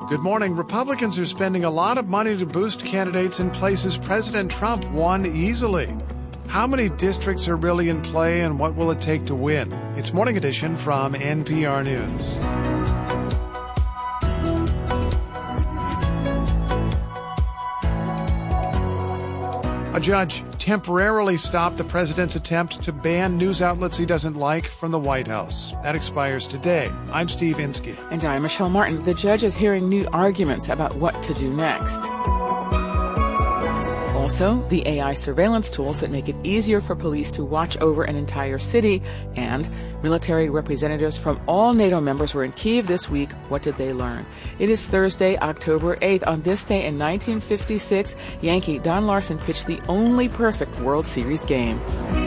Good morning. Republicans are spending a lot of money to boost candidates in places President Trump won easily. How many districts are really in play, and what will it take to win? It's Morning Edition from NPR News. A judge temporarily stopped the president's attempt to ban news outlets he doesn't like from the White House. That expires today. I'm Steve Inskeep. And I'm Michelle Martin. The judge is hearing new arguments about what to do next. Also, the AI surveillance tools that make it easier for police to watch over an entire city, and military representatives from all NATO members were in Kyiv this week. What did they learn? It is Thursday, October 8th. On this day in 1956, Yankee Don Larson pitched the only perfect World Series game.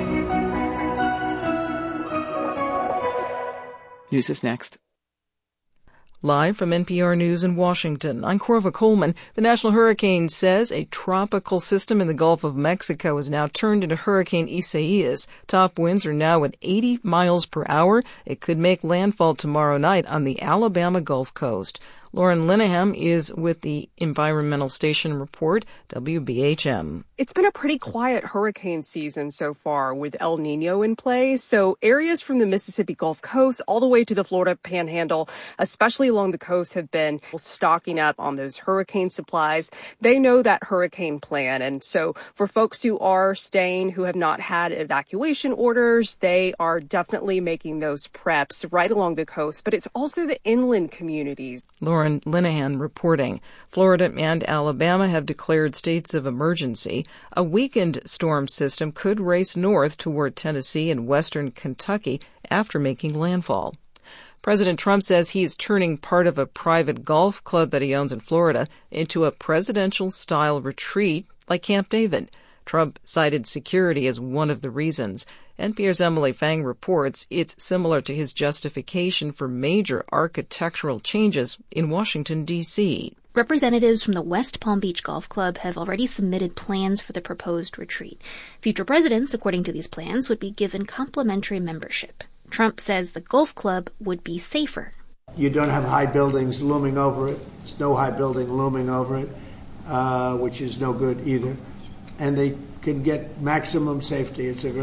News is next. Live from NPR News in Washington, I'm Corva Coleman. The National Hurricane says a tropical system in the Gulf of Mexico has now turned into Hurricane Isaias. Top winds are now at 80 miles per hour. It could make landfall tomorrow night on the Alabama Gulf Coast. Lauren Linehan is with the Environmental Station Report, WBHM. It's been a pretty quiet hurricane season so far with El Nino in play. So areas from the Mississippi Gulf Coast all the way to the Florida Panhandle, especially along the coast, have been stocking up on those hurricane supplies. They know that hurricane plan. And so for folks who are staying, who have not had evacuation orders, they are definitely making those preps right along the coast. But it's also the inland communities. Lauren Linehan reporting. Florida and Alabama have declared states of emergency. A weakened storm system could race north toward Tennessee and western Kentucky after making landfall. President Trump says he is turning part of a private golf club that he owns in Florida into a presidential-style retreat like Camp David. Trump cited security as one of the reasons. NPR's Emily Fang reports it's similar to his justification for major architectural changes in Washington, D.C. Representatives from the West Palm Beach Golf Club have already submitted plans for the proposed retreat. Future presidents, according to these plans, would be given complimentary membership. Trump says the golf club would be safer. You don't have high buildings looming over it. There's no high building looming over it, which is no good either. And they can get maximum safety. It's a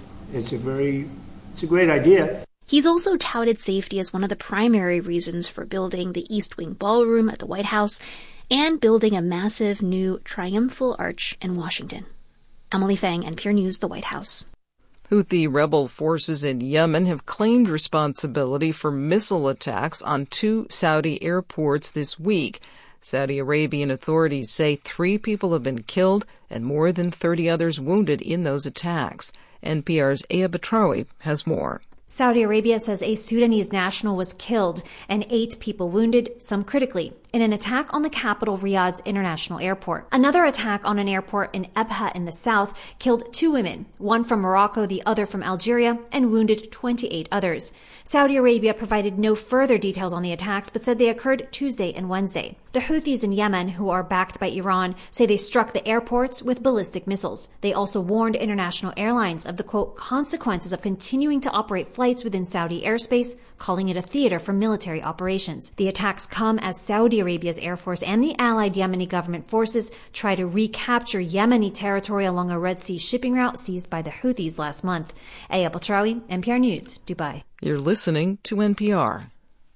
great idea. He's also touted safety as one of the primary reasons for building the East Wing Ballroom at the White House and building a massive new triumphal arch in Washington. Emily Fang, NPR News, the White House. Houthi rebel forces in Yemen have claimed responsibility for missile attacks on 2 Saudi airports this week. Saudi Arabian authorities say 3 people have been killed and more than 30 others wounded in those attacks. NPR's Aya Batrawi has more. Saudi Arabia says a Sudanese national was killed and 8 people wounded, some critically, in an attack on the capital Riyadh's international airport. Another attack on an airport in Ebha in the south killed 2 women, one from Morocco, the other from Algeria, and wounded 28 others. Saudi Arabia provided no further details on the attacks, but said they occurred Tuesday and Wednesday. The Houthis in Yemen, who are backed by Iran, say they struck the airports with ballistic missiles. They also warned international airlines of the, quote, consequences of continuing to operate flights within Saudi airspace, calling it a theater for military operations. The attacks come as Saudi Arabia's Air Force and the allied Yemeni government forces try to recapture Yemeni territory along a Red Sea shipping route seized by the Houthis last month. Aya Batrawi, NPR News, Dubai. You're listening to NPR.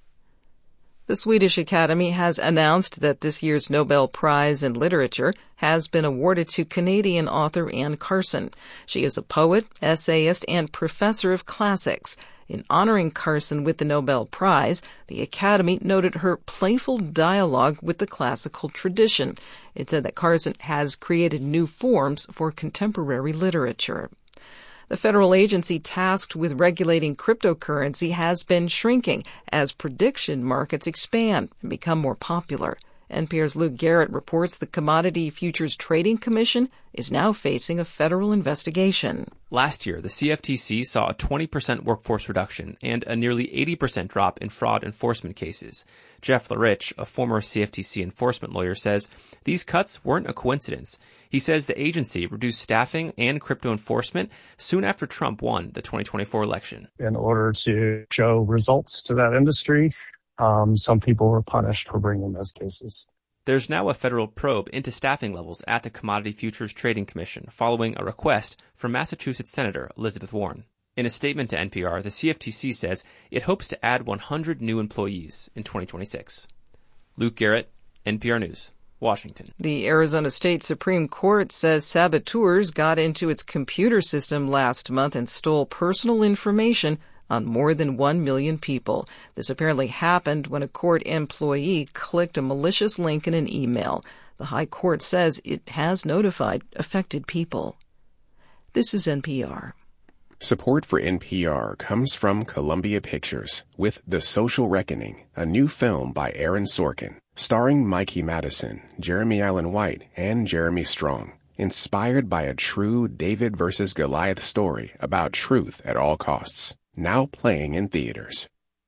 The Swedish Academy has announced that this year's Nobel Prize in Literature has been awarded to Canadian author Anne Carson. She is a poet, essayist, and professor of classics. In honoring Carson with the Nobel Prize, the Academy noted her playful dialogue with the classical tradition. It said that Carson has created new forms for contemporary literature. The federal agency tasked with regulating cryptocurrency has been shrinking as prediction markets expand and become more popular. NPR's Luke Garrett reports the Commodity Futures Trading Commission is now facing a federal investigation. Last year, the CFTC saw a 20% workforce reduction and a nearly 80% drop in fraud enforcement cases. Jeff Larich, a former CFTC enforcement lawyer, says these cuts weren't a coincidence. He says the agency reduced staffing and crypto enforcement soon after Trump won the 2024 election. In order to show results to that industry, some people were punished for bringing those cases. There's now a federal probe into staffing levels at the Commodity Futures Trading Commission following a request from Massachusetts Senator Elizabeth Warren. In a statement to NPR, the CFTC says it hopes to add 100 new employees in 2026. Luke Garrett, NPR News, Washington. The Arizona State Supreme Court says saboteurs got into its computer system last month and stole personal information on more than 1 million people. This apparently happened when a court employee clicked a malicious link in an email. The High Court says it has notified affected people. This is NPR. Support for NPR comes from Columbia Pictures with The Social Reckoning, a new film by Aaron Sorkin, starring Mikey Madison, Jeremy Allen White, and Jeremy Strong. Inspired by a true David versus Goliath story about truth at all costs. Now playing in theaters.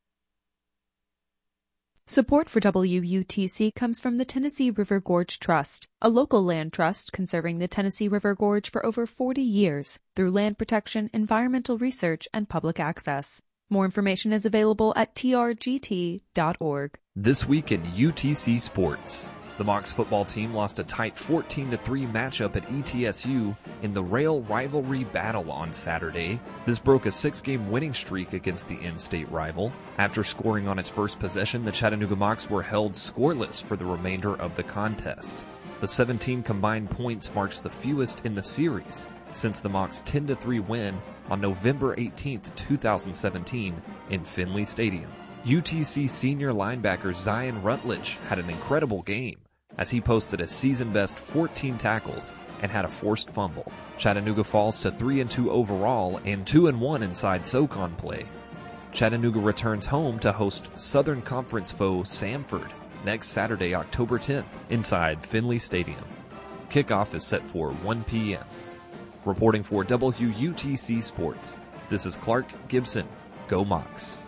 Support for WUTC comes from the Tennessee River Gorge Trust, a local land trust conserving the Tennessee River Gorge for over 40 years through land protection, environmental research, and public access. More information is available at trgt.org. This week in UTC Sports. The Mocs football team lost a tight 14-3 matchup at ETSU in the rail rivalry battle on Saturday. This broke a 6-game winning streak against the in-state rival. After scoring on its first possession, the Chattanooga Mocs were held scoreless for the remainder of the contest. The 17 combined points marks the fewest in the series since the Mocs' 10-3 win on November 18, 2017 in Finley Stadium. UTC senior linebacker Zion Rutledge had an incredible game as he posted a season-best 14 tackles and had a forced fumble. Chattanooga falls to 3-2 overall and 2-1 inside SoCon play. Chattanooga returns home to host Southern Conference foe Samford next Saturday, October 10th, inside Finley Stadium. Kickoff is set for 1 p.m. Reporting for WUTC Sports, this is Clark Gibson. Go Mocs.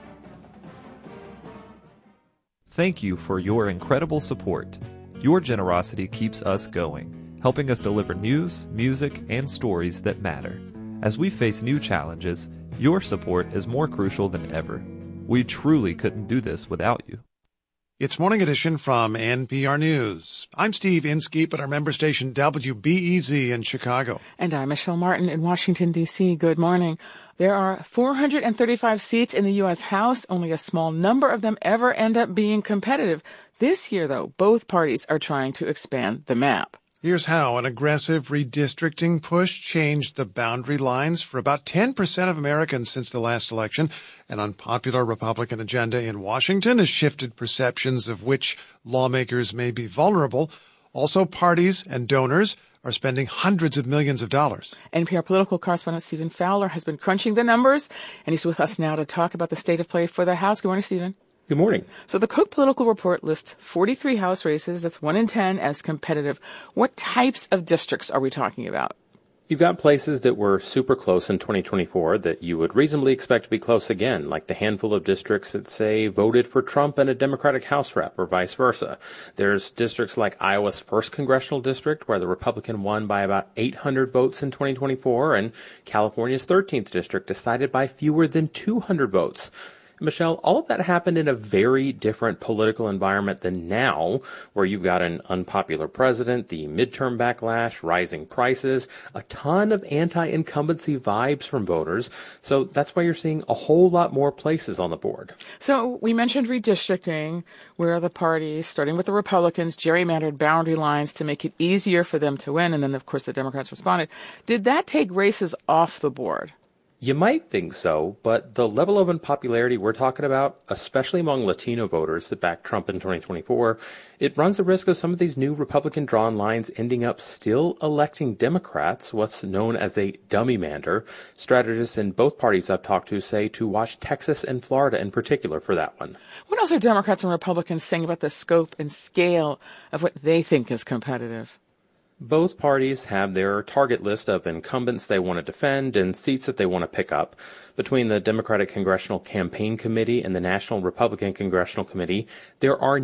Thank you for your incredible support. Your generosity keeps us going, helping us deliver news, music, and stories that matter. As we face new challenges, your support is more crucial than ever. We truly couldn't do this without you. It's Morning Edition from NPR News. I'm Steve Inskeep at our member station WBEZ in Chicago. And I'm Michelle Martin in Washington, D.C. Good morning. There are 435 seats in the U.S. House. Only a small number of them ever end up being competitive. This year, though, both parties are trying to expand the map. Here's how an aggressive redistricting push changed the boundary lines for about 10% of Americans since the last election. An unpopular Republican agenda in Washington has shifted perceptions of which lawmakers may be vulnerable. Also, parties and donors are spending hundreds of millions of dollars. NPR political correspondent Stephen Fowler has been crunching the numbers, and he's with us now to talk about the state of play for the House. Good morning, Stephen. Good morning. So the Cook Political Report lists 43 House races, that's 1 in 10, as competitive. What types of districts are we talking about? You've got places that were super close in 2024 that you would reasonably expect to be close again, like the handful of districts that, say, voted for Trump and a Democratic House rep, or vice versa. There's districts like Iowa's 1st Congressional District, where the Republican won by about 800 votes in 2024, and California's 13th District, decided by fewer than 200 votes. Michelle, all of that happened in a very different political environment than now, where you've got an unpopular president, the midterm backlash, rising prices, a ton of anti-incumbency vibes from voters. So that's why you're seeing a whole lot more places on the board. So we mentioned redistricting, where the parties, starting with the Republicans, gerrymandered boundary lines to make it easier for them to win. And then, of course, the Democrats responded. Did that take races off the board? You might think so, but the level of unpopularity we're talking about, especially among Latino voters that backed Trump in 2024, it runs the risk of some of these new Republican drawn lines ending up still electing Democrats, what's known as a dummy-mander. Strategists in both parties I've talked to say to watch Texas and Florida in particular for that one. What else are Democrats and Republicans saying about the scope and scale of what they think is competitive? Both parties have their target list of incumbents they want to defend and seats that they want to pick up. Between the Democratic Congressional Campaign Committee and the National Republican Congressional Committee, there are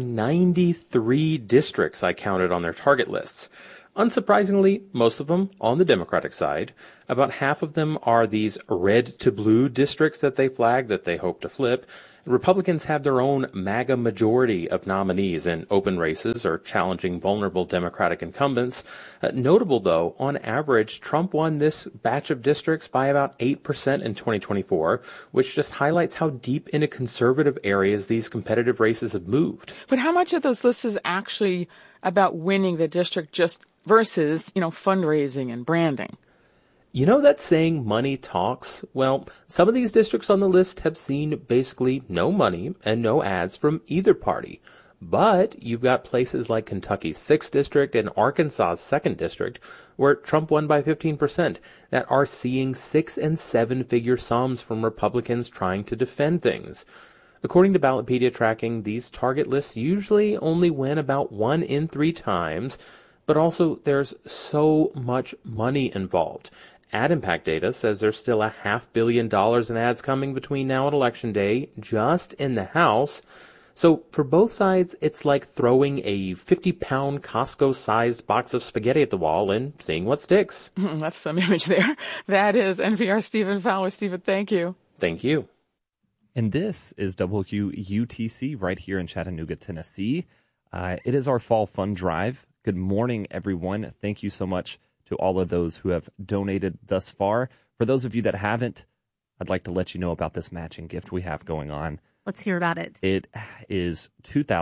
93 districts I counted on their target lists. Unsurprisingly, most of them on the Democratic side. About half of them are these red to blue districts that they flag that they hope to flip. Republicans have their own MAGA majority of nominees in open races or challenging vulnerable Democratic incumbents. Notable, though, on average, Trump won this batch of districts by about 8% in 2024, which just highlights how deep into conservative areas these competitive races have moved. But how much of those lists is actually about winning the district just versus, fundraising and branding? You know that saying, money talks? Well, some of these districts on the list have seen basically no money and no ads from either party. But you've got places like Kentucky's 6th District and Arkansas's 2nd District, where Trump won by 15%, that are seeing 6- and 7-figure sums from Republicans trying to defend things. According to Ballotpedia tracking, these target lists usually only win about 1 in 3 times, but also there's so much money involved. Ad Impact data says there's still $500 million in ads coming between now and Election Day, just in the House. So for both sides, it's like throwing a 50-pound Costco-sized box of spaghetti at the wall and seeing what sticks. That's some image there. That is NPR's Stephen Fowler. Stephen, thank you. Thank you. And this is WUTC right here in Chattanooga, Tennessee. It is our Fall Fund Drive. Good morning, everyone. Thank you so much to all of those who have donated thus far. For those of you that haven't, I'd like to let you know about this matching gift we have going on. Let's hear about it. It is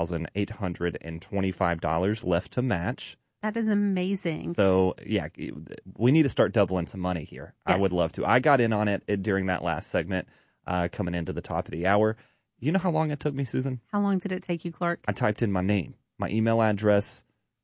$2,825 left to match. That is amazing. So, yeah, we need to start doubling some money here. Yes. I would love to. I got in on it during that last segment coming into the top of the hour. You know how long it took me, Susan? How long did it take you, Clark? I typed in my name, my email address,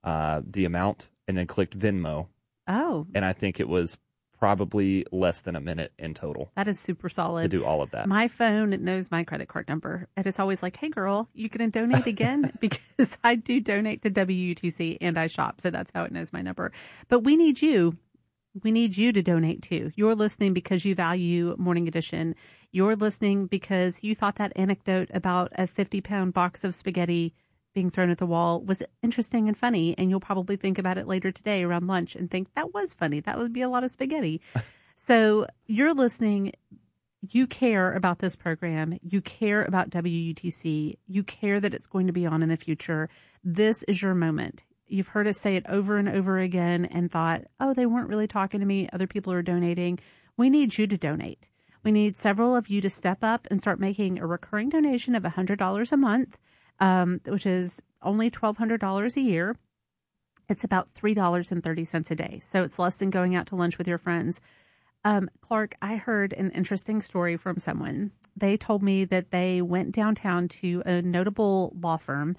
the amount, and then clicked Venmo. Oh. And I think it was probably less than a minute in total. That is super solid. To do all of that. My phone knows my credit card number. And it's always like, hey, girl, you going to donate again? Because I do donate to WUTC and I shop. So that's how it knows my number. But we need you. We need you to donate too. You're listening because you value Morning Edition. You're listening because you thought that anecdote about a 50-pound box of spaghetti being thrown at the wall was interesting and funny, and you'll probably think about it later today around lunch and think that was funny. That would be a lot of spaghetti. So you're listening. You care about this program. You care about WUTC. You care that it's going to be on in the future. This is your moment. You've heard us say it over and over again and thought, oh, they weren't really talking to me. Other people are donating. We need you to donate. We need several of you to step up and start making a recurring donation of $100 a month. Which is only $1,200 a year. It's about $3.30 a day. So it's less than going out to lunch with your friends. Clark, I heard an interesting story from someone. They told me that they went downtown to a notable law firm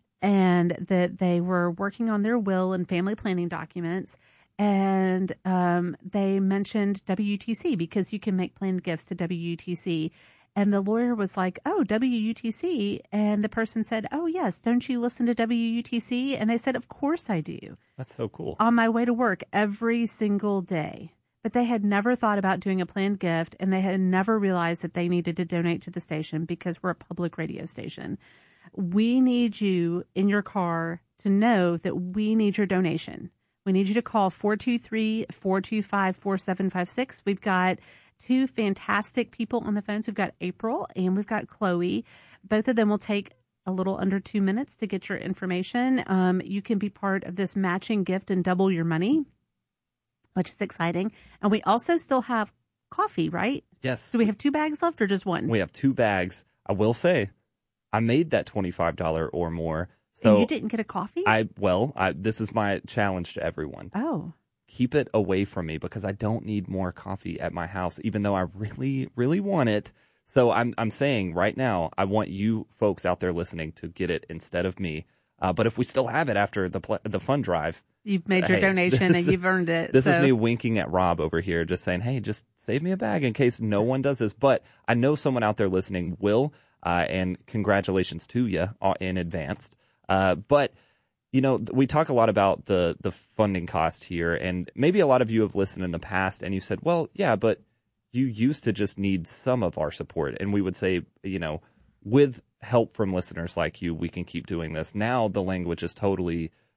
and that they were working on their will and family planning documents. And they mentioned WUTC because you can make planned gifts to WUTC. And the lawyer was like, oh, WUTC. And the person said, oh, yes, don't you listen to WUTC? And they said, of course I do. That's so cool. On my way to work every single day. But they had never thought about doing a planned gift, and they had never realized that they needed to donate to the station because we're a public radio station. We need you in your car to know that we need your donation. We need you to call 423-425-4756. We've got 2 fantastic people on the phones. We've got April and we've got Chloe. Both of them will take a little under 2 minutes to get your information. You can be part of this matching gift and double your money, which is exciting. And we also still have coffee, right? Yes. Do we have 2 bags left or just 1? We have 2 bags. I will say, I made that $25 or more. So and you didn't get a coffee? This is my challenge to everyone. Oh. Keep it away from me because I don't need more coffee at my house, even though I really, really want it. So I'm saying right now, I want you folks out there listening to get it instead of me. But if we still have it after the fund drive, you've made your donation and you've earned it. This is me winking at Rob over here, just saying, hey, just save me a bag in case no one does this. But I know someone out there listening will, and congratulations to you in advance. But you know, we talk a lot about the funding cost here, and maybe a lot of you have listened in the past and you said, well, yeah, but you used to just need some of our support. And we would say, you know, with help from listeners like you, we can keep doing this. Now the language is totally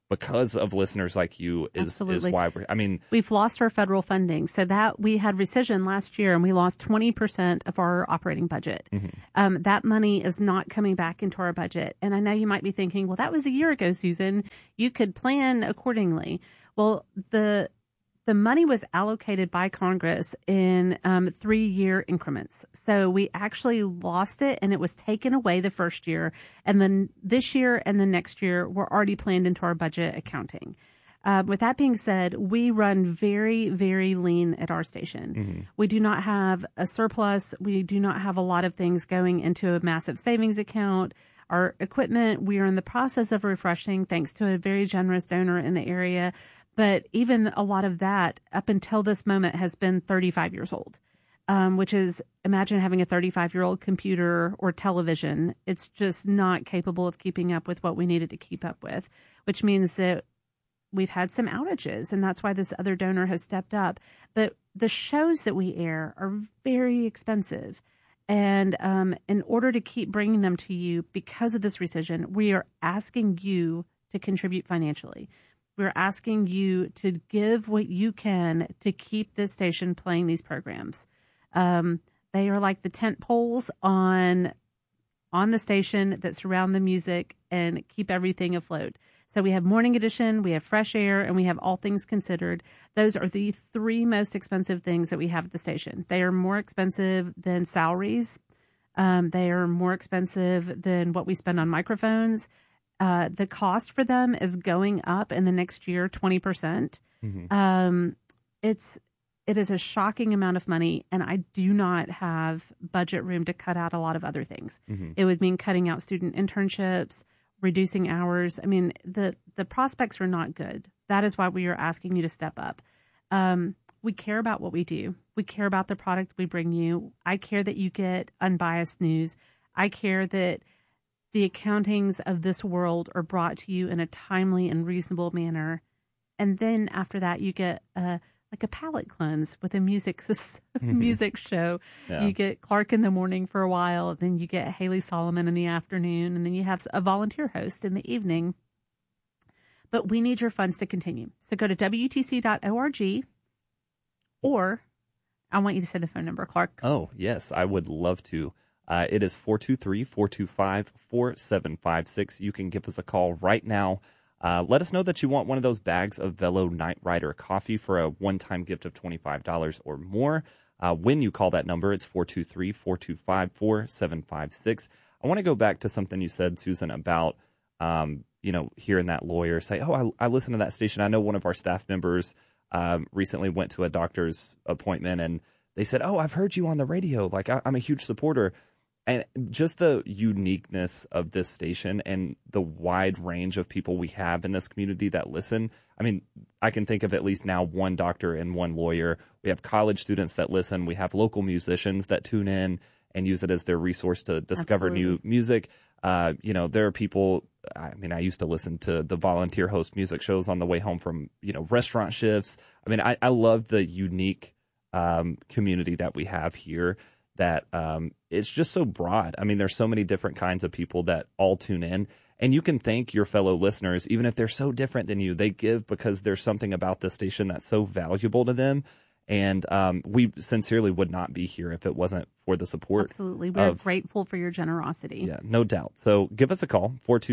because of listeners like you is why we've lost our federal funding. So that we had rescission last year and we lost 20% of our operating budget. Mm-hmm. That money is not coming back into our budget. And I know you might be thinking, well, that was a year ago, Susan. You could plan accordingly. Well, the money was allocated by Congress in 3-year increments. So we actually lost it and it was taken away the first year. And then this year and the next year were already planned into our budget accounting. With that being said, we run very, very lean at our station. Mm-hmm. We do not have a surplus. We do not have a lot of things going into a massive savings account. Our equipment, we are in the process of refreshing thanks to a very generous donor in the area. But even a lot of that, up until this moment, has been 35 years old, which is, imagine having a 35-year-old computer or television. It's just not capable of keeping up with what we needed to keep up with, which means that we've had some outages, and that's why this other donor has stepped up. But the shows that we air are very expensive. And in order to keep bringing them to you because of this rescission, we are asking you to contribute financially. We're asking you to give what you can to keep this station playing these programs. They are like the tent poles on the station that surround the music and keep everything afloat. So we have Morning Edition, we have Fresh Air, and we have All Things Considered. Those are the 3 most expensive things that we have at the station. They are more expensive than salaries. They are more expensive than what we spend on microphones. The cost for them is going up in the next year 20%. Mm-hmm. It is a shocking amount of money, and I do not have budget room to cut out a lot of other things. Mm-hmm. It would mean cutting out student internships, reducing hours. I mean, the prospects are not good. That is why we are asking you to step up. We care about what we do. We care about the product we bring you. I care that you get unbiased news. I care that the accountings of this world are brought to you in a timely and reasonable manner. And then after that, you get a palate cleanse with a music show. Yeah. You get Clark in the morning for a while. Then you get Haley Solomon in the afternoon. And then you have a volunteer host in the evening. But we need your funds to continue. So go to WTC.org, or I want you to say the phone number, Clark. Oh, yes, I would love to. It is 423-425-4756. You can give us a call right now. Let us know that you want one of those bags of Velo Night Rider coffee for a one-time gift of $25 or more. When you call that number, it's 423-425-4756. I want to go back to something you said, Susan, about hearing that lawyer say, "Oh, I listen to that station." I know one of our staff members recently went to a doctor's appointment, and they said, "Oh, I've heard you on the radio. Like, I'm a huge supporter." And just the uniqueness of this station and the wide range of people we have in this community that listen. I mean, I can think of at least now one doctor and one lawyer. We have college students that listen. We have local musicians that tune in and use it as their resource to discover new music. There are people, I used to listen to the volunteer host music shows on the way home from, restaurant shifts. I mean, I love the unique community that we have here. That it's just so broad. I mean, there's so many different kinds of people that all tune in. And you can thank your fellow listeners, even if they're so different than you. They give because there's something about this station that's so valuable to them. And we sincerely would not be here if it wasn't for the support. Absolutely. We're grateful for your generosity. Yeah, no doubt. So give us a call,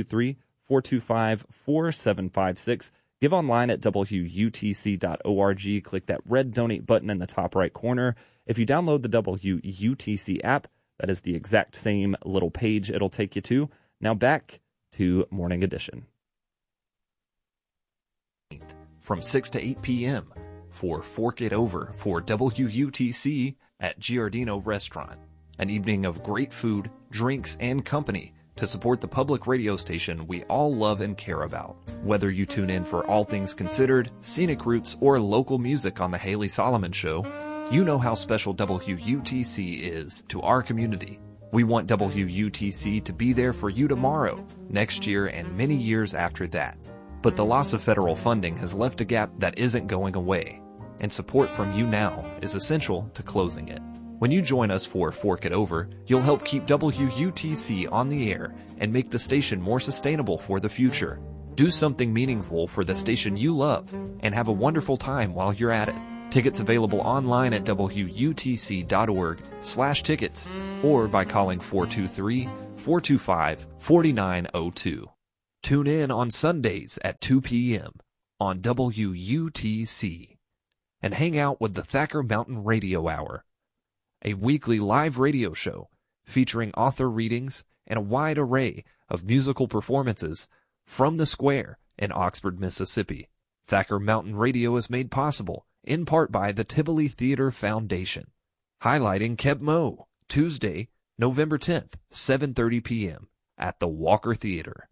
423-425-4756. Give online at WUTC.org. Click that red donate button in the top right corner. If you download the WUTC app, that is the exact same little page it'll take you to. Now back to Morning Edition. From 6 to 8 p.m. for Fork It Over for WUTC at Giardino Restaurant. An evening of great food, drinks, and company to support the public radio station we all love and care about. Whether you tune in for All Things Considered, Scenic Roots, or local music on The Haley Solomon Show, you know how special WUTC is to our community. We want WUTC to be there for you tomorrow, next year, and many years after that. But the loss of federal funding has left a gap that isn't going away, and support from you now is essential to closing it. When you join us for Fork It Over, you'll help keep WUTC on the air and make the station more sustainable for the future. Do something meaningful for the station you love and have a wonderful time while you're at it. Tickets available online at wutc.org/tickets or by calling 423-425-4902. Tune in on Sundays at 2 p.m. on WUTC and hang out with the Thacker Mountain Radio Hour, a weekly live radio show featuring author readings and a wide array of musical performances from the Square in Oxford, Mississippi. Thacker Mountain Radio is made possible in part by the Tivoli Theater Foundation. Highlighting Keb Mo, Tuesday, November 10th, 7:30 p.m. at the Walker Theater.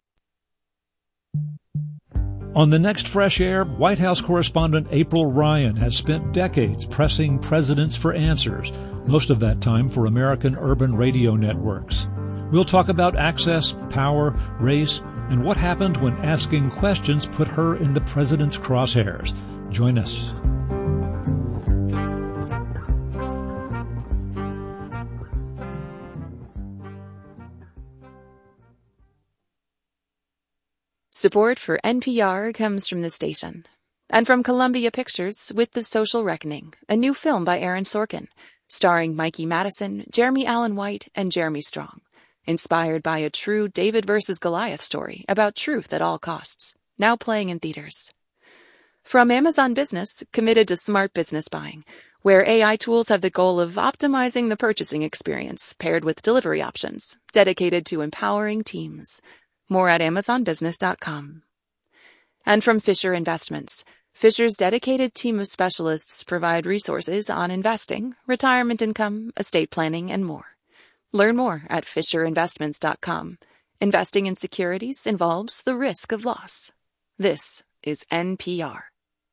On the next Fresh Air, White House correspondent April Ryan has spent decades pressing presidents for answers, most of that time for American urban radio networks. We'll talk about access, power, race, and what happened when asking questions put her in the president's crosshairs. Join us. Support for NPR comes from the station and from Columbia Pictures with The Social Reckoning, a new film by Aaron Sorkin, starring Mikey Madison, Jeremy Allen White, and Jeremy Strong, inspired by a true David versus Goliath story about truth at all costs, now playing in theaters. From Amazon Business, committed to smart business buying, where AI tools have the goal of optimizing the purchasing experience paired with delivery options, dedicated to empowering teams. More at amazonbusiness.com. And from Fisher Investments, Fisher's dedicated team of specialists provide resources on investing, retirement income, estate planning, and more. Learn more at fisherinvestments.com. Investing in securities involves the risk of loss. This is NPR.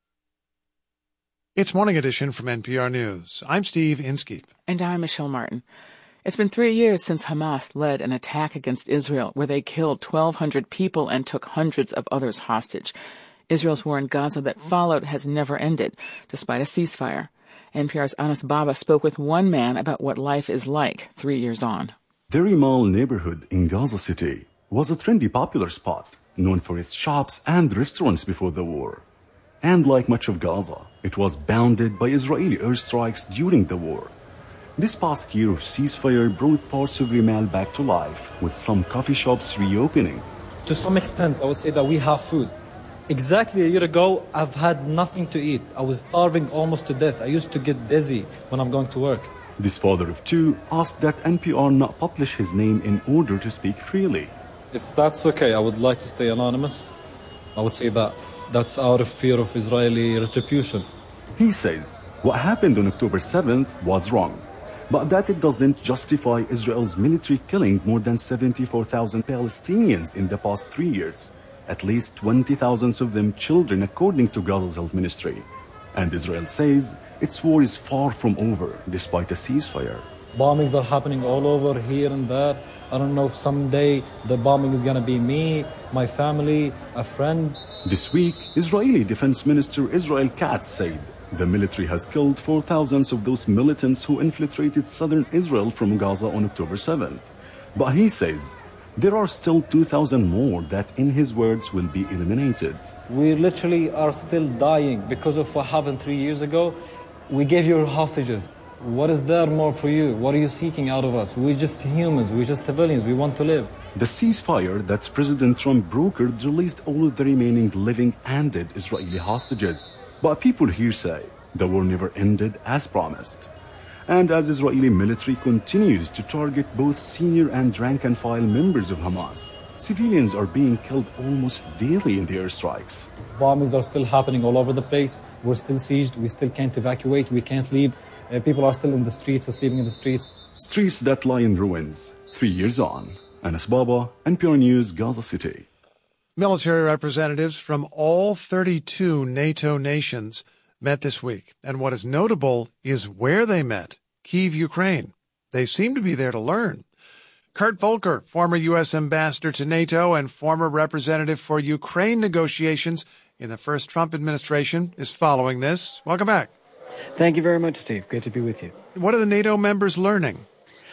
It's Morning Edition from NPR News. I'm Steve Inskeep. And I'm Michelle Martin. It's been 3 years since Hamas led an attack against Israel where they killed 1,200 people and took hundreds of others hostage. Israel's war in Gaza that followed has never ended, despite a ceasefire. NPR's Anas Baba spoke with one man about what life is like 3 years on. The Rimal neighborhood in Gaza City was a trendy, popular spot, known for its shops and restaurants before the war. And like much of Gaza, it was bounded by Israeli airstrikes during the war. This past year of ceasefire brought parts of Rimal back to life, with some coffee shops reopening. To some extent, I would say that we have food. Exactly a year ago, I've had nothing to eat. I was starving almost to death. I used to get dizzy when I'm going to work. This father of two asked that NPR not publish his name in order to speak freely. If that's okay, I would like to stay anonymous. I would say that that's out of fear of Israeli retribution. He says what happened on October 7th was wrong, but that it doesn't justify Israel's military killing more than 74,000 Palestinians in the past 3 years, at least 20,000 of them children, according to Gaza's health ministry. And Israel says its war is far from over, despite a ceasefire. Bombings are happening all over here and there. I don't know if someday the bombing is going to be me, my family, a friend. This week, Israeli Defense Minister Israel Katz said the military has killed 4,000 of those militants who infiltrated southern Israel from Gaza on October 7th. But he says there are still 2,000 more that, in his words, will be eliminated. We literally are still dying because of what happened 3 years ago. We gave you hostages. What is there more for you? What are you seeking out of us? We're just humans. We're just civilians. We want to live. The ceasefire that President Trump brokered released all of the remaining living and dead Israeli hostages. But people here say the war never ended as promised. And as Israeli military continues to target both senior and rank-and-file members of Hamas, civilians are being killed almost daily in the airstrikes. Bombings are still happening all over the place. We're still sieged. We still can't evacuate. We can't leave. People are still in the streets, sleeping in the streets. Streets that lie in ruins 3 years on. Anas Baba, NPR News, Gaza City. Military representatives from all 32 NATO nations met this week. And what is notable is where they met, Kyiv, Ukraine. They seem to be there to learn. Kurt Volker, former U.S. ambassador to NATO and former representative for Ukraine negotiations in the first Trump administration, is following this. Welcome back. Thank you very much, Steve. Good to be with you. What are the NATO members learning?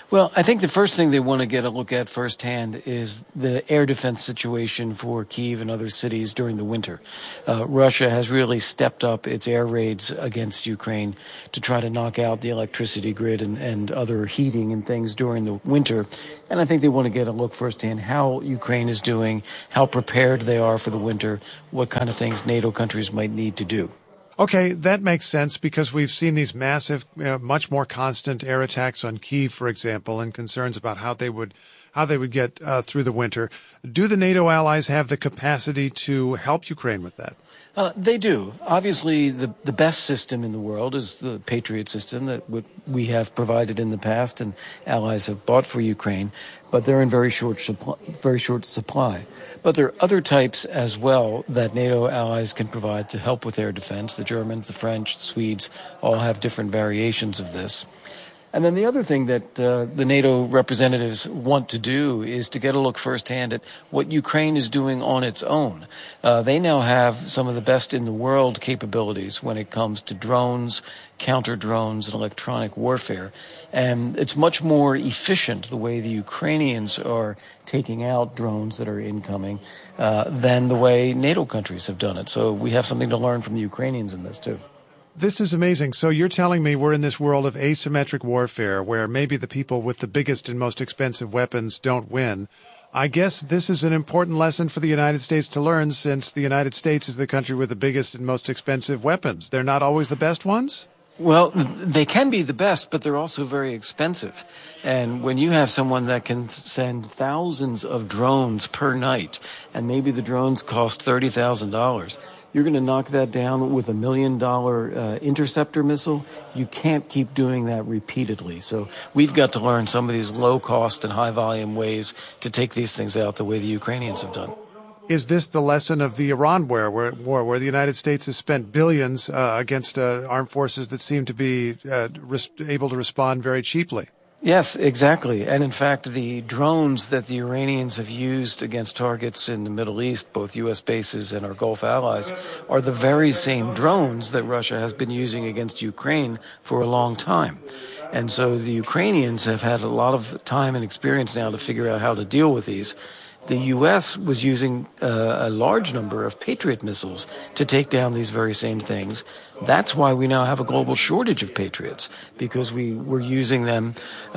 Well, I think the first thing they want to get a look at firsthand is the air defense situation for Kyiv and other cities during the winter. Russia has really stepped up its air raids against Ukraine to try to knock out the electricity grid and other heating and things during the winter. And I think they want to get a look firsthand how Ukraine is doing, how prepared they are for the winter, what kind of things NATO countries might need to do. Okay, that makes sense because we've seen these massive, much more constant air attacks on Kyiv, for example, and concerns about how they would get through the winter. Do the NATO allies have the capacity to help Ukraine with that? They do. Obviously, the best system in the world is the Patriot system that we have provided in the past and allies have bought for Ukraine, but they're in very short supply. But there are other types as well that NATO allies can provide to help with air defense. The Germans, the French, the Swedes all have different variations of this. And then the other thing that the NATO representatives want to do is to get a look firsthand at what Ukraine is doing on its own. They now have some of the best in the world capabilities when it comes to drones, counter drones, and electronic warfare. And it's much more efficient the way the Ukrainians are taking out drones that are incoming than the way NATO countries have done it. So we have something to learn from the Ukrainians in this too. This is amazing. So you're telling me we're in this world of asymmetric warfare where maybe the people with the biggest and most expensive weapons don't win. I guess this is an important lesson for the United States to learn since the United States is the country with the biggest and most expensive weapons. They're not always the best ones? Well, they can be the best, but they're also very expensive. And when you have someone that can send thousands of drones per night, and maybe the drones cost $30,000, you're going to knock that down with $1 million interceptor missile. You can't keep doing that repeatedly. So we've got to learn some of these low-cost and high-volume ways to take these things out the way the Ukrainians have done. Is this the lesson of the Iran war where the United States has spent billions against armed forces that seem to be able to respond very cheaply? Yes, exactly. And in fact, the drones that the Iranians have used against targets in the Middle East, both U.S. bases and our Gulf allies, are the very same drones that Russia has been using against Ukraine for a long time. And so the Ukrainians have had a lot of time and experience now to figure out how to deal with these. The U.S. was using a large number of Patriot missiles to take down these very same things. That's why we now have a global shortage of Patriots, because we were using them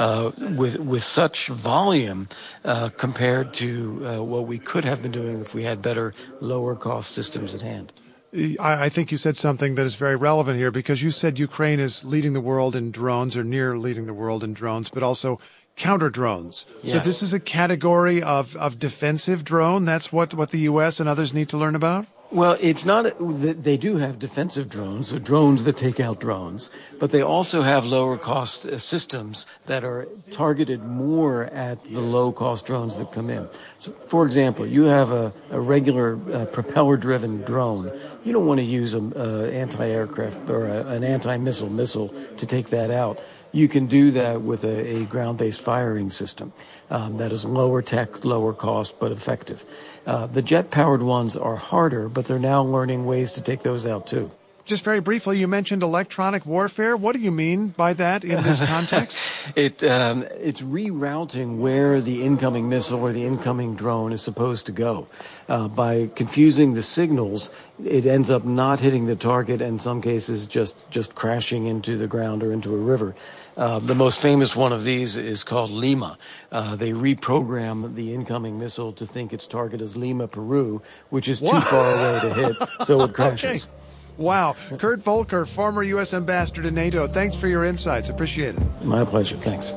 with such volume compared to what we could have been doing if we had better, lower-cost systems at hand. I think you said something that is very relevant here, because you said Ukraine is leading the world in drones, or near leading the world in drones, but also counter drones. Yes. So this is a category of defensive drone. That's what the U.S. and others need to learn about? Well, it's not, they do have defensive drones, or drones that take out drones, but they also have lower cost systems that are targeted more at the low cost drones that come in. So, for example, you have a regular propeller driven drone. You don't want to use an anti-aircraft or an anti-missile to take that out. You can do that with a ground-based firing system that is lower tech, lower cost, but effective. The jet-powered ones are harder, but they're now learning ways to take those out, too. Just very briefly, you mentioned electronic warfare. What do you mean by that in this context? It's rerouting where the incoming missile or the incoming drone is supposed to go. By confusing the signals, it ends up not hitting the target, and in some cases just crashing into the ground or into a river. The most famous one of these is called Lima. They reprogram the incoming missile to think its target is Lima, Peru, which is too far away to hit, so it crashes. Okay. Wow. Kurt Volker, former U.S. ambassador to NATO. Thanks for your insights. Appreciate it. My pleasure. Thanks.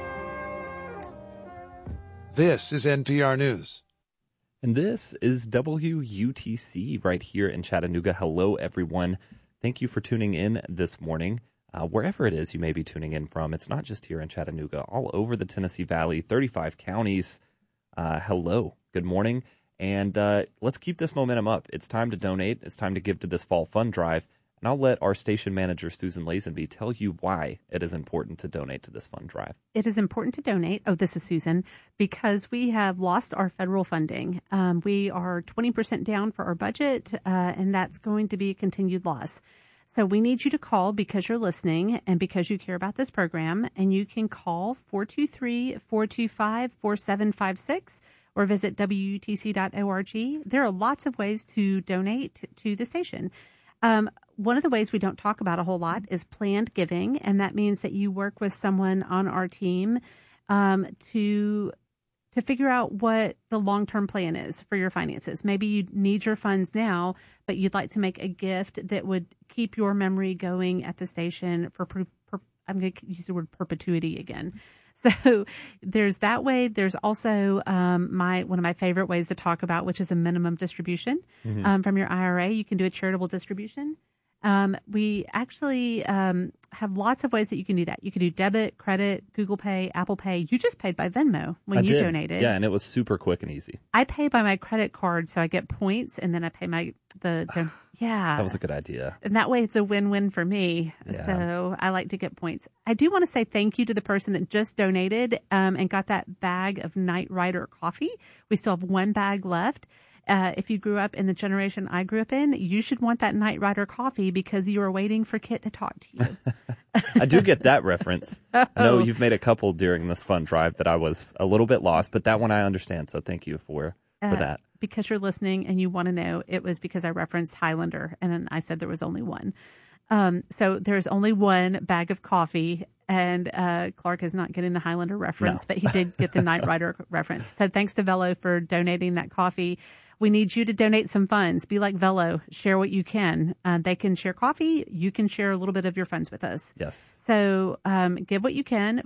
This is NPR News. And this is WUTC right here in Chattanooga. Hello, everyone. Thank you for tuning in this morning. Wherever it is you may be tuning in from, it's not just here in Chattanooga, all over the Tennessee Valley, 35 counties. Hello. Good morning. And let's keep this momentum up. It's time to donate. It's time to give to this fall fund drive. And I'll let our station manager, Susan Lazenby, tell you why it is important to donate to this fund drive. It is important to donate. Oh, this is Susan, because we have lost our federal funding. We are 20% down for our budget, and that's going to be a continued loss. So we need you to call because you're listening and because you care about this program. And you can call 423-425-4756 or visit WUTC.org. There are lots of ways to donate to the station. One of the ways we don't talk about a whole lot is planned giving. And that means that you work with someone on our team to figure out what the long-term plan is for your finances. Maybe you need your funds now, but you'd like to make a gift that would keep your memory going at the station for, I'm going to use the word perpetuity again. So there's that way. There's also one of my favorite ways to talk about, which is a minimum distribution from your IRA. You can do a charitable distribution. We actually have lots of ways that you can do that. You can do debit, credit, Google Pay, Apple Pay. You just paid by Venmo when you donated. Yeah, and it was super quick and easy. I pay by my credit card, so I get points, and then I pay yeah. That was a good idea. And that way it's a win-win for me. Yeah. So I like to get points. I do want to say thank you to the person that just donated and got that bag of Knight Rider coffee. We still have one bag left. If you grew up in the generation I grew up in, you should want that Knight Rider coffee because you were waiting for Kit to talk to you. I do get that reference. I know you've made a couple during this fund drive that I was a little bit lost, but that one I understand. So thank you for that. Because you're listening and you want to know, it was because I referenced Highlander and then I said there was only one. So there's only one bag of coffee, and Clark is not getting the Highlander reference, but he did get the Knight Rider reference. So thanks to Velo for donating that coffee. We need you to donate some funds. Be like Velo. Share what you can. They can share coffee. You can share a little bit of your funds with us. Yes. So give what you can.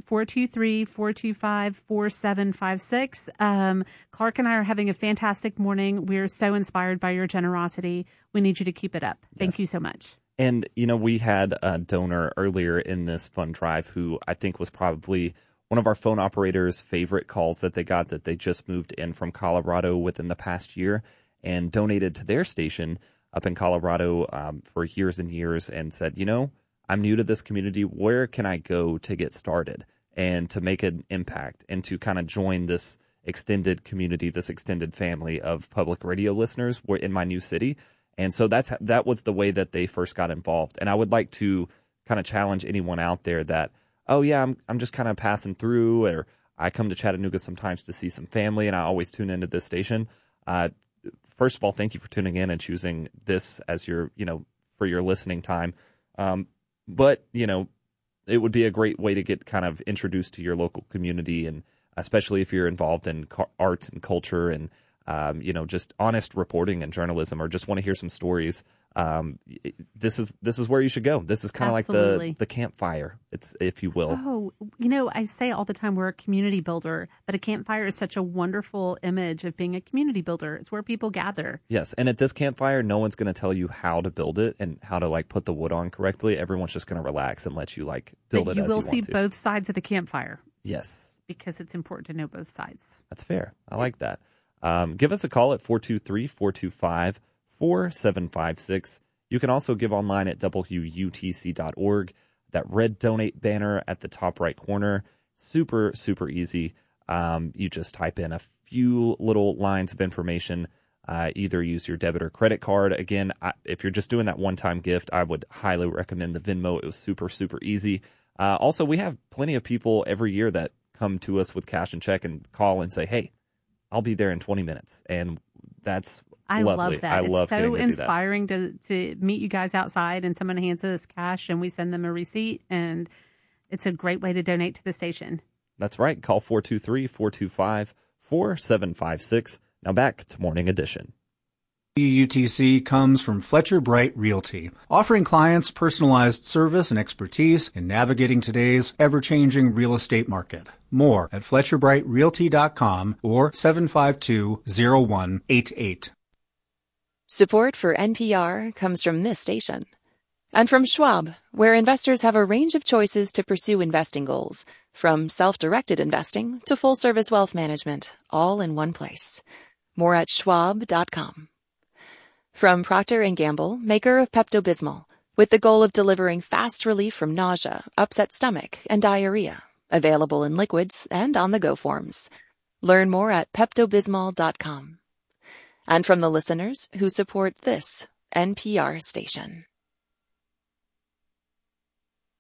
423-425-4756. Clark and I are having a fantastic morning. We're so inspired by your generosity. We need you to keep it up. Thank you so much. And, we had a donor earlier in this fund drive who I think was probably one of our phone operators' favorite calls that they got, that they just moved in from Colorado within the past year and donated to their station up in Colorado for years and years and said, I'm new to this community. Where can I go to get started and to make an impact and to kind of join this extended community, this extended family of public radio listeners in my new city? And so that was the way that they first got involved. And I would like to kind of challenge anyone out there that, oh yeah, I'm just kind of passing through, or I come to Chattanooga sometimes to see some family, and I always tune into this station. First of all, thank you for tuning in and choosing this as your, for your listening time. But it would be a great way to get kind of introduced to your local community, and especially if you're involved in arts and culture and just honest reporting and journalism, or just want to hear some stories. This is where you should go. This is kind of like the campfire, if you will. Oh, I say all the time we're a community builder, but a campfire is such a wonderful image of being a community builder. It's where people gather. Yes, and at this campfire, no one's going to tell you how to build it and how to put the wood on correctly. Everyone's just going to relax and let you build it as you want to. You will see both sides of the campfire. Yes, because it's important to know both sides. That's fair. I like that. Give us a call at 423-425-4756. You can also give online at WUTC.org. That red donate banner at the top right corner. Super, super easy. You just type in a few little lines of information. Either use your debit or credit card. Again, if you're just doing that one-time gift, I would highly recommend the Venmo. It was super, super easy. Also, we have plenty of people every year that come to us with cash and check and call and say, hey, I'll be there in 20 minutes. And that's lovely. Love that. It's so inspiring to meet you guys outside and someone hands us cash and we send them a receipt. And it's a great way to donate to the station. That's right. Call 423-425-4756. Now back to Morning Edition. WUTC comes from Fletcher Bright Realty, offering clients personalized service and expertise in navigating today's ever-changing real estate market. More at FletcherBrightRealty.com or 752-0188. Support for NPR comes from this station. And from Schwab, where investors have a range of choices to pursue investing goals, from self-directed investing to full-service wealth management, all in one place. More at schwab.com. From Procter & Gamble, maker of Pepto-Bismol, with the goal of delivering fast relief from nausea, upset stomach, and diarrhea. Available in liquids and on-the-go forms. Learn more at PeptoBismol.com. And from the listeners who support this NPR station.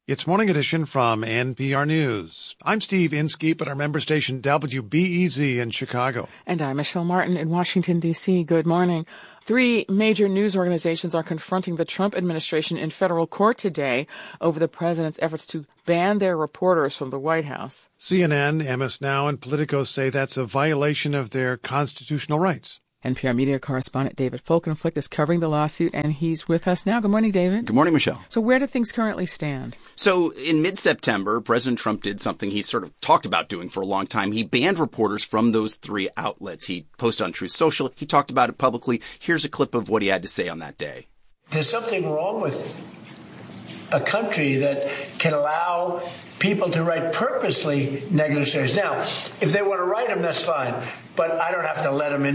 It's Morning Edition from NPR News. I'm Steve Inskeep at our member station WBEZ in Chicago. And I'm Michelle Martin in Washington, D.C. Good morning. 3 major news organizations are confronting the Trump administration in federal court today over the president's efforts to ban their reporters from the White House. CNN, MS Now, and Politico say that's a violation of their constitutional rights. NPR media correspondent David Folkenflik is covering the lawsuit, and he's with us now. Good morning, David. Good morning, Michelle. So where do things currently stand? So in mid-September, President Trump did something he sort of talked about doing for a long time. He banned reporters from those 3 outlets. He posted on Truth Social. He talked about it publicly. Here's a clip of what he had to say on that day. There's something wrong with a country that can allow people to write purposely negative stories. Now, if they want to write them, that's fine. But I don't have to let them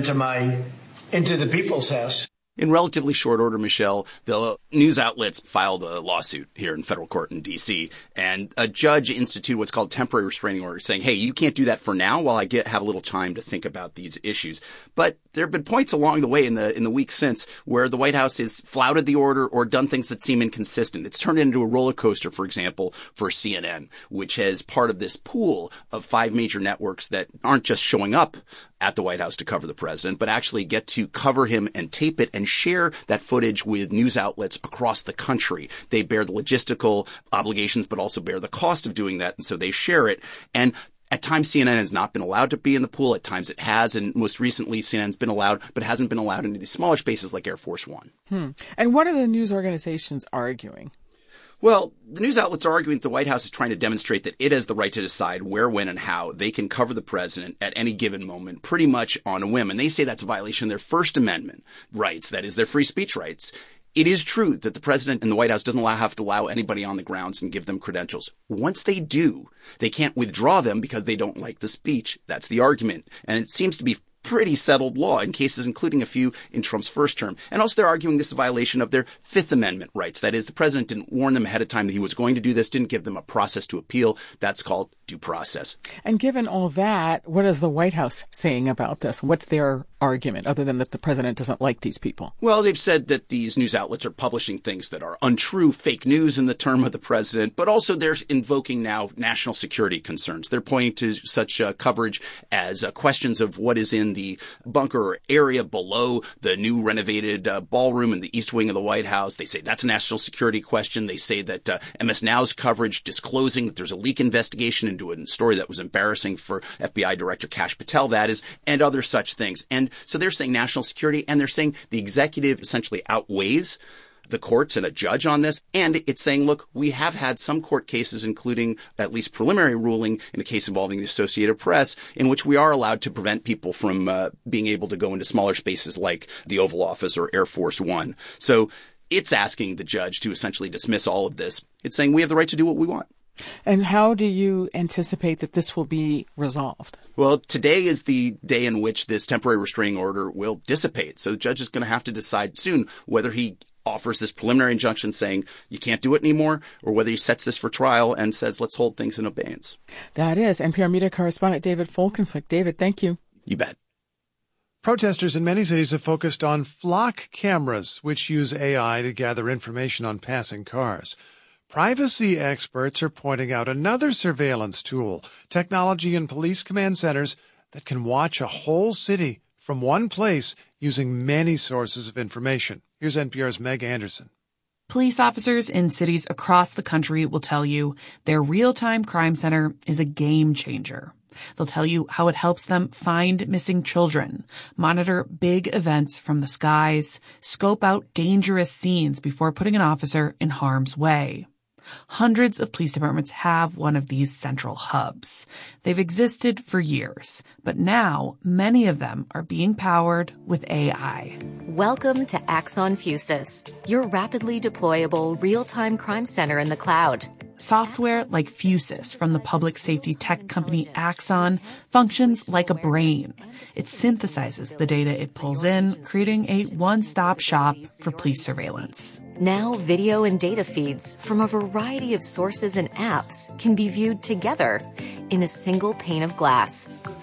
into the people's house. In relatively short order, Michelle, the news outlets filed a lawsuit here in federal court in D.C., and a judge instituted what's called temporary restraining order, saying, hey, you can't do that for now while I have a little time to think about these issues. But there have been points along the way in the weeks since where the White House has flouted the order or done things that seem inconsistent. It's turned into a roller coaster, for example, for CNN, which has part of this pool of 5 major networks that aren't just showing up at the White House to cover the president, but actually get to cover him and tape it and share that footage with news outlets across the country. They bear the logistical obligations, but also bear the cost of doing that, and so they share it. And at times, CNN has not been allowed to be in the pool. At times, it has. And most recently, CNN's been allowed, but hasn't been allowed into these smaller spaces like Air Force One. And what are the news organizations arguing? Well, the news outlets are arguing that the White House is trying to demonstrate that it has the right to decide where, when, and how they can cover the president at any given moment, pretty much on a whim. And they say that's a violation of their First Amendment rights, that is, their free speech rights. It is true that the president and the White House doesn't have to allow anybody on the grounds and give them credentials. Once they do, they can't withdraw them because they don't like the speech. That's the argument. And it seems to be pretty settled law in cases including a few in Trump's first term. And also they're arguing this is a violation of their Fifth Amendment rights. That is, the president didn't warn them ahead of time that he was going to do this, didn't give them a process to appeal. That's called due process. And given all that, what is the White House saying about this? What's their argument, other than that the president doesn't like these people? Well, they've said that these news outlets are publishing things that are untrue, fake news in the term of the president, but also they're invoking now national security concerns. They're pointing to such coverage as questions of what is in the bunker area below the new renovated ballroom in the East Wing of the White House. They say that's a national security question. They say that MS Now's coverage disclosing that there's a leak investigation into a story that was embarrassing for FBI Director Kash Patel, that is, and other such things. And so they're saying national security, and they're saying the executive essentially outweighs the courts and a judge on this. And it's saying, look, we have had some court cases, including at least preliminary ruling in a case involving the Associated Press, in which we are allowed to prevent people from being able to go into smaller spaces like the Oval Office or Air Force One. So it's asking the judge to essentially dismiss all of this. It's saying we have the right to do what we want. And how do you anticipate that this will be resolved? Well, today is the day in which this temporary restraining order will dissipate. So the judge is going to have to decide soon whether he offers this preliminary injunction saying you can't do it anymore, or whether he sets this for trial and says let's hold things in abeyance. That is NPR media correspondent David Folkenflik. David, thank you. You bet. Protesters in many cities have focused on flock cameras, which use AI to gather information on passing cars. Privacy experts are pointing out another surveillance tool, technology in police command centers that can watch a whole city from one place using many sources of information. Here's NPR's Meg Anderson. Police officers in cities across the country will tell you their real-time crime center is a game changer. They'll tell you how it helps them find missing children, monitor big events from the skies, scope out dangerous scenes before putting an officer in harm's way. Hundreds of police departments have one of these central hubs. They've existed for years, but now many of them are being powered with AI. Welcome to Axon Fusus, your rapidly deployable real-time crime center in the cloud. Software like Fusus from the public safety tech company Axon functions like a brain. It synthesizes the data it pulls in, creating a one-stop shop for police surveillance. Now video and data feeds from a variety of sources and apps can be viewed together in a single pane of glass.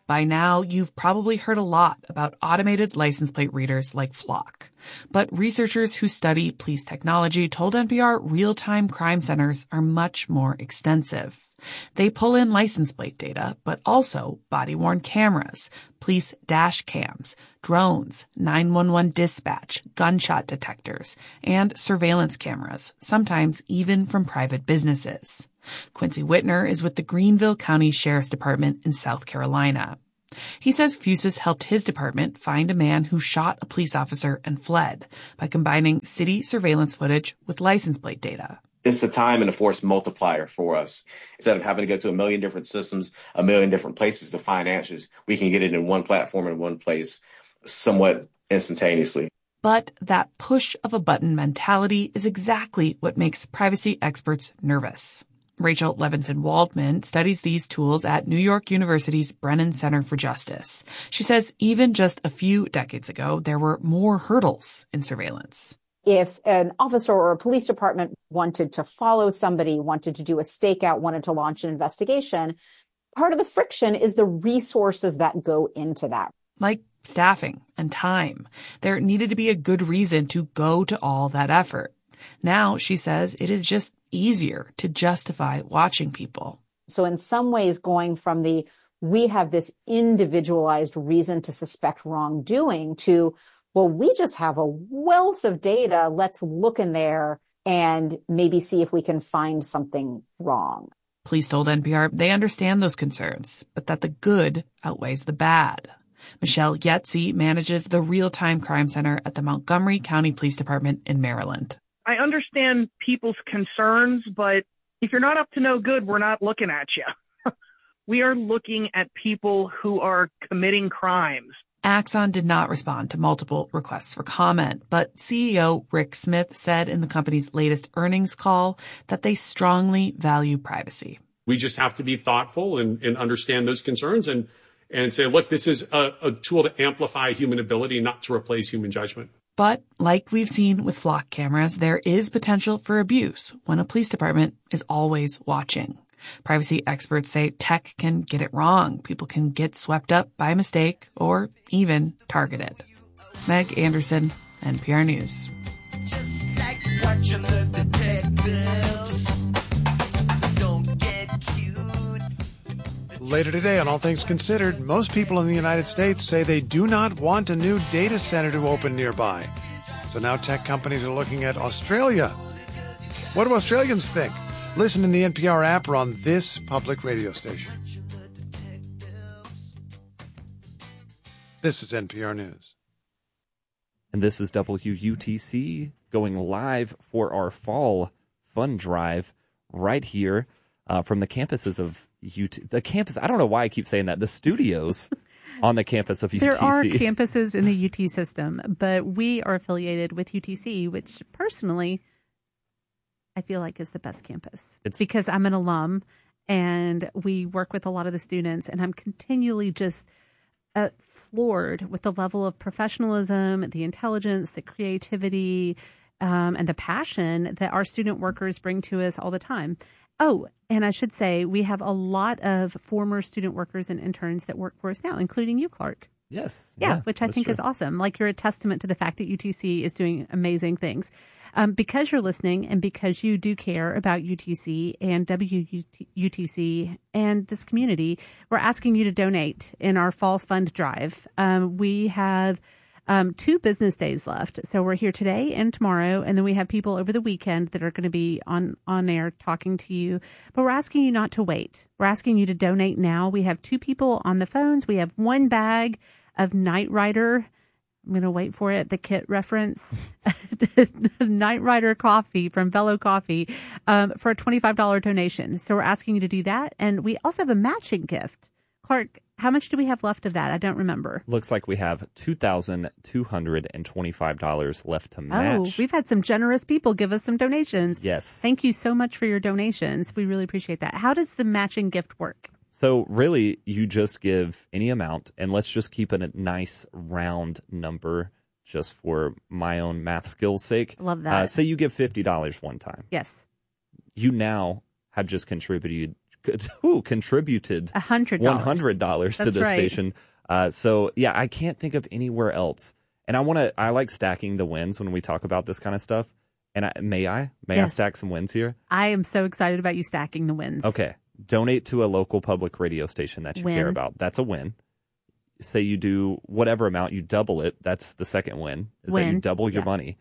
By now, you've probably heard a lot about automated license plate readers like Flock. But researchers who study police technology told NPR real-time crime centers are much more extensive. They pull in license plate data, but also body-worn cameras, police dash cams, drones, 911 dispatch, gunshot detectors, and surveillance cameras, sometimes even from private businesses. Quincy Whitner is with the Greenville County Sheriff's Department in South Carolina. He says Fusus helped his department find a man who shot a police officer and fled by combining city surveillance footage with license plate data. It's a time and a force multiplier for us. Instead of having to go to a million different systems, a million different places to find answers, we can get it in one platform in one place somewhat instantaneously. But that push of a button mentality is exactly what makes privacy experts nervous. Rachel Levinson Waldman studies these tools at New York University's Brennan Center for Justice. She says even just a few decades ago, there were more hurdles in surveillance. If an officer or a police department wanted to follow somebody, wanted to do a stakeout, wanted to launch an investigation, part of the friction is the resources that go into that. Like staffing and time. There needed to be a good reason to go to all that effort. Now, she says, it is just easier to justify watching people. So in some ways, going from we have this individualized reason to suspect wrongdoing to, well, we just have a wealth of data. Let's look in there and maybe see if we can find something wrong. Police told NPR they understand those concerns, but that the good outweighs the bad. Michelle Yetzi manages the Real-Time Crime Center at the Montgomery County Police Department in Maryland. I understand people's concerns, but if you're not up to no good, we're not looking at you. We are looking at people who are committing crimes. Axon did not respond to multiple requests for comment, but CEO Rick Smith said in the company's latest earnings call that they strongly value privacy. We just have to be thoughtful and understand those concerns and say, look, this is a tool to amplify human ability, not to replace human judgment. But like we've seen with Flock cameras, there is potential for abuse when a police department is always watching. Privacy experts say tech can get it wrong. People can get swept up by mistake or even targeted. Meg Anderson, NPR News. Just like watching the detectives. Don't get cute. Later today on All Things Considered, most people in the United States say they do not want a new data center to open nearby. So now tech companies are looking at Australia. What do Australians think? Listen in the NPR app or on this public radio station. This is NPR News. And this is WUTC going live for our fall fun drive right here from the campuses of the campus. I don't know why I keep saying that. The studios on the campus of UTC. There are campuses in the UT system, but we are affiliated with UTC, which personally I feel like is the best campus. It's because I'm an alum and we work with a lot of the students, and I'm continually just floored with the level of professionalism, the intelligence, the creativity, and the passion that our student workers bring to us all the time. Oh, and I should say we have a lot of former student workers and interns that work for us now, including you, Clark. Yes. Yeah, which I think is awesome. Like, you're a testament to the fact that UTC is doing amazing things. Because you're listening and because you do care about UTC and WUTC and this community, we're asking you to donate in our fall fund drive. We have 2 business days left. So we're here today and tomorrow, and then we have people over the weekend that are going to be on air talking to you. But we're asking you not to wait. We're asking you to donate now. We have 2 people on the phones. We have 1 bag of Knight Rider. I'm going to wait for it. The kit reference, Knight Rider coffee from Velo Coffee, for a $25 donation. So we're asking you to do that. And we also have a matching gift. Clark, how much do we have left of that? I don't remember. Looks like we have $2,225 left to match. Oh, we've had some generous people give us some donations. Yes. Thank you so much for your donations. We really appreciate that. How does the matching gift work? So really, you just give any amount, and let's just keep it a nice round number just for my own math skills' sake. Love that. Say you give $50 one time. Yes. You now have just contributed $100 contributed $100 to the station. So yeah, I can't think of anywhere else. And I like stacking the wins when we talk about this kind of stuff. And may I stack some wins here? I am so excited about you stacking the wins. Okay. Donate to a local public radio station that you care about. That's a win. Say you do whatever amount, you double it. That's the second win, that you double your money.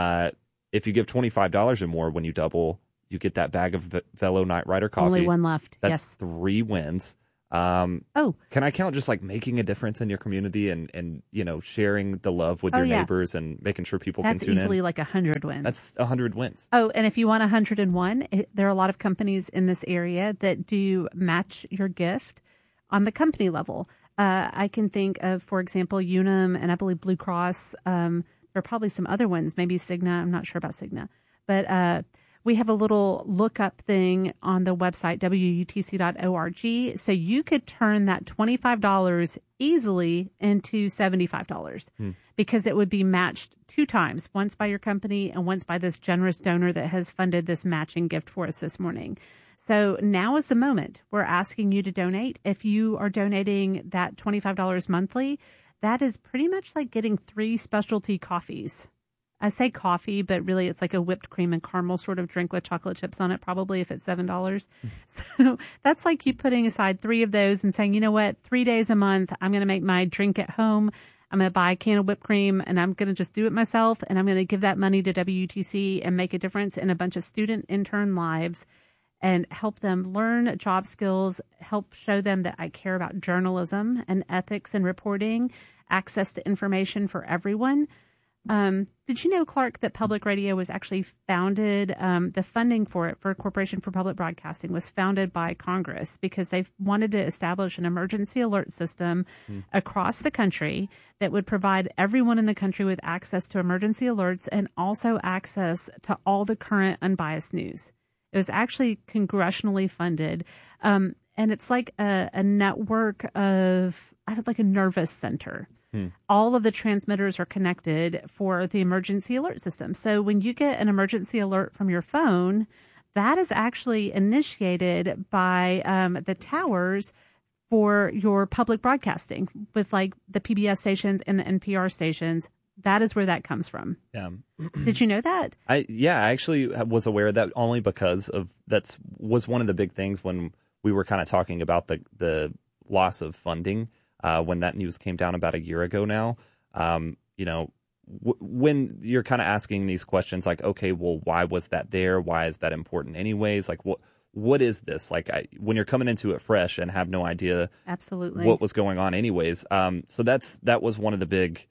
If you give $25 or more when you double, you get that bag of Velo Night Rider coffee. Only one left. That's 3 wins. Can I count just like making a difference in your community and sharing the love with your neighbors and making sure people can tune in? That's easily like 100 wins. That's 100 wins. Oh, and if you want 101, there are a lot of companies in this area that do match your gift on the company level. I can think of, for example, Unum and I believe Blue Cross. There are probably some other ones, maybe Cigna. I'm not sure about Cigna, but we have a little lookup thing on the website, WUTC.org. So you could turn that $25 easily into $75 because it would be matched 2 times, once by your company and once by this generous donor that has funded this matching gift for us this morning. So now is the moment. We're asking you to donate. If you are donating that $25 monthly, that is pretty much like getting 3 specialty coffees. I say coffee, but really it's like a whipped cream and caramel sort of drink with chocolate chips on it, probably, if it's $7. So that's like you putting aside 3 of those and saying, you know what, 3 days a month, I'm going to make my drink at home. I'm going to buy a can of whipped cream and I'm going to just do it myself. And I'm going to give that money to WUTC and make a difference in a bunch of student intern lives and help them learn job skills, help show them that I care about journalism and ethics and reporting, access to information for everyone. Did you know, Clark, that public radio was actually founded, the funding for it, for Corporation for Public Broadcasting, was founded by Congress because they wanted to establish an emergency alert system across the country that would provide everyone in the country with access to emergency alerts and also access to all the current unbiased news. It was actually congressionally funded. And it's like a network of, like a nervous center. All of the transmitters are connected for the emergency alert system. So when you get an emergency alert from your phone, that is actually initiated by the towers for your public broadcasting with like the PBS stations and the NPR stations. That is where that comes from. Yeah. Did you know that? I actually was aware of that only because was one of the big things when we were kind of talking about the loss of funding. When that news came down about a year ago now, when you're kind of asking these questions like, okay, well, why was that there? Why is that important anyways? Like, what is this? Like, when you're coming into it fresh and have no idea absolutely what was going on anyways. So that was one of the big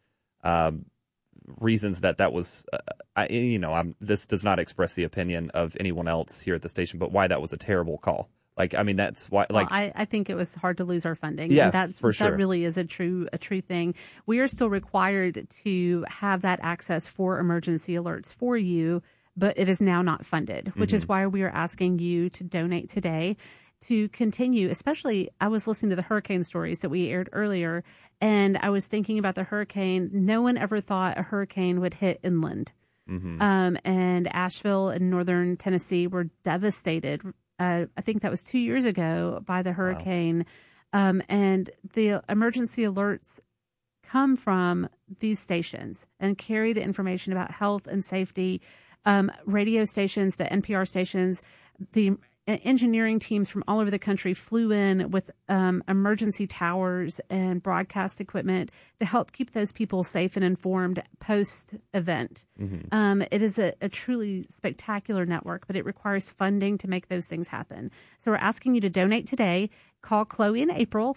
reasons that was, this does not express the opinion of anyone else here at the station, but why that was a terrible call. Like, I mean, that's why. Like, well, I think it was hard to lose our funding. Yeah, and that's, for sure. That really is a true thing. We are still required to have that access for emergency alerts for you, but it is now not funded, which is why we are asking you to donate today to continue. Especially, I was listening to the hurricane stories that we aired earlier, and I was thinking about the hurricane. No one ever thought a hurricane would hit inland, and Asheville and northern Tennessee were devastated. I think that was 2 years ago by the hurricane. Wow. And the emergency alerts come from these stations and carry the information about health and safety. Radio stations, the NPR stations, the engineering teams from all over the country flew in with emergency towers and broadcast equipment to help keep those people safe and informed post-event. It is a truly spectacular network, but it requires funding to make those things happen. So we're asking you to donate today. Call Chloe in April,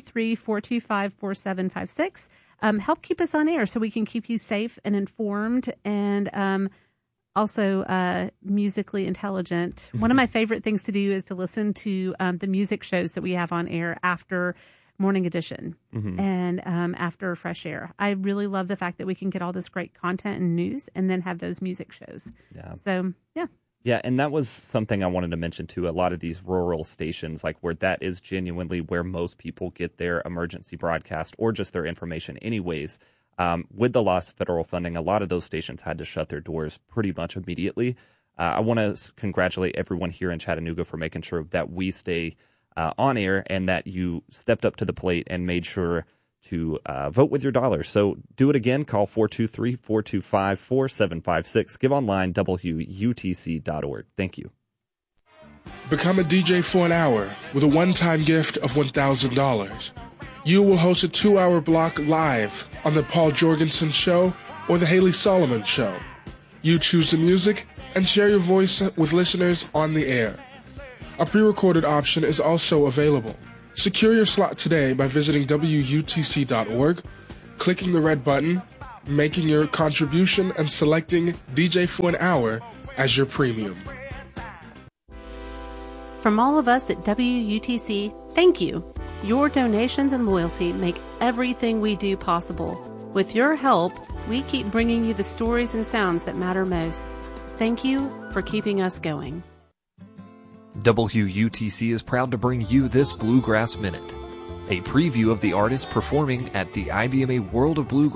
423-425-4756. Help keep us on air so we can keep you safe and informed and also musically intelligent. One of my favorite things to do is to listen to the music shows that we have on air after Morning Edition and after Fresh Air. I really love the fact that we can get all this great content and news and then have those music shows. Yeah. So, yeah. Yeah, and that was something I wanted to mention too. A lot of these rural stations, like where that is genuinely where most people get their emergency broadcast or just their information anyways. With the loss of federal funding, a lot of those stations had to shut their doors pretty much immediately. I want to congratulate everyone here in Chattanooga for making sure that we stay on air and that you stepped up to the plate and made sure to vote with your dollars. So do it again. Call 423-425-4756. Give online, WUTC.org. Thank you. Become a DJ for an hour with a one-time gift of $1,000. You will host a 2-hour block live on the Paul Jorgensen Show or the Haley Solomon Show. You choose the music and share your voice with listeners on the air. A pre-recorded option is also available. Secure your slot today by visiting WUTC.org, clicking the red button, making your contribution, and selecting DJ for an hour as your premium. From all of us at WUTC, thank you. Your donations and loyalty make everything we do possible. With your help, we keep bringing you the stories and sounds that matter most. Thank you for keeping us going. WUTC is proud to bring you this Bluegrass Minute, a preview of the artists performing at the IBMA World of Bluegrass